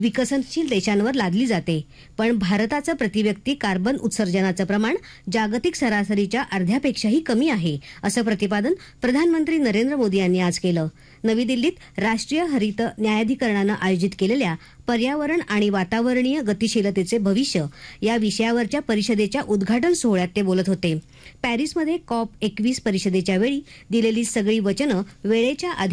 विकसनशील देशांवर लादली जाते, पण भारताचं प्रतिव्यक्ती कार्बन उत्सर्जनाचं प्रमाण जागतिक सरासरीच्या अर्ध्यापेक्षाही कमी आहे, असं प्रतिपादन प्रधानमंत्री नरेंद्र मोदी यांनी आज केलं. नवी दिल्लीत राष्ट्रीय हरित न्यायाधिकरणानं आयोजित केलेल्या पर्यावरण आणि वातावरणीय गतिशीलतेचे भविष्य या विषयावरच्या परिषदेच्या उद्घाटन सोहळ्यात ते बोलत होते. पॅरिसमध्ये COP21 परिषदेच्या वेळी दिलेली सगळी वचनं वेळेच्या आधी